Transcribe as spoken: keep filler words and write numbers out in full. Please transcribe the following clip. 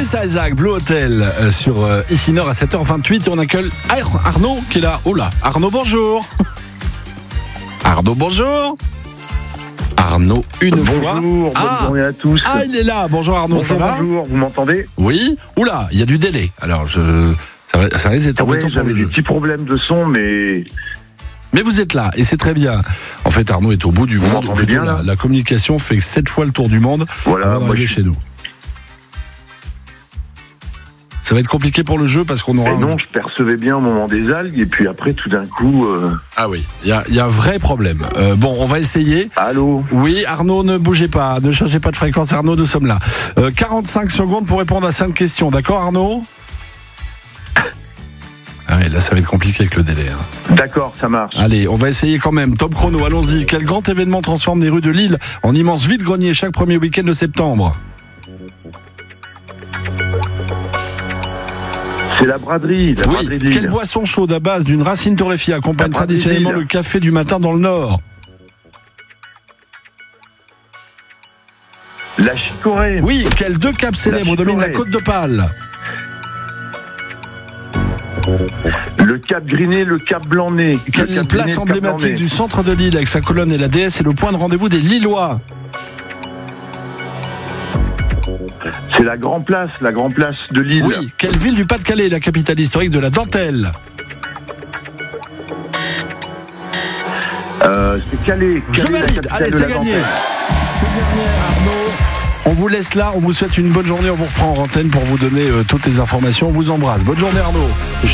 Melissa Isaac, Blue Hotel euh, sur euh, ici Nord à sept heures vingt-huit et on accueille Ar- Arnaud qui est là. Oh là, Arnaud bonjour. Arnaud bonjour. Arnaud une bonjour, fois. Bonjour, Ah. bonne journée à tous. Ah, il est là. Bonjour Arnaud, bonjour, ça va? Bonjour, vous m'entendez? Oui. Oula, il y a du délai. Alors je, ça, va- ça risque d'être Ah embêtant ouais, pour j'avais le des jeu. petits problèmes de son, mais Mais vous êtes là et c'est très bien. En fait, Arnaud est au bout du Vous monde. m'entendez Plutôt, bien, là la, la communication fait sept fois le tour du monde voilà, avant moi d'arriver je chez nous. Ça va être compliqué pour le jeu parce qu'on aura. Et un- non, je percevais bien au moment des algues, et puis après, tout d'un coup... euh, Ah oui, il y a, y a un vrai problème. Euh, bon, on va essayer. Allô? Oui, Arnaud, ne bougez pas, ne changez pas de fréquence, Arnaud, nous sommes là. Euh, quarante-cinq secondes pour répondre à cinq questions, d'accord Arnaud? Ah oui, là ça va être compliqué avec le délai. Hein. D'accord, ça marche. Allez, on va essayer quand même. Top chrono, allons-y. Quel grand événement transforme les rues de Lille en immense vide-grenier chaque premier week-end de septembre? C'est la braderie, la Oui, braderie de Lille. quelle boisson chaude à base d'une racine torréfiée accompagne La braderie de traditionnellement Lille. le café du matin dans le Nord? La chicorée. Oui, quels deux caps célèbres chicorée. dominent la côte d'Opale? Le cap Griné, le cap Blanc-Nez. Le Quelle cap place Griné, le cap emblématique Blanc-Nez. du centre de Lille avec sa colonne et la déesse est le point de rendez-vous des Lillois? C'est la Grand Place, la Grand Place de Lille. Oui, quelle ville du Pas-de-Calais est la capitale historique de la dentelle? Euh, c'est Calais. Je Calais, la valide, capitale allez de c'est la gagné. dentelle. C'est gagné Arnaud. On vous laisse là, on vous souhaite une bonne journée, on vous reprend en antenne pour vous donner euh, toutes les informations, on vous embrasse. Bonne journée Arnaud.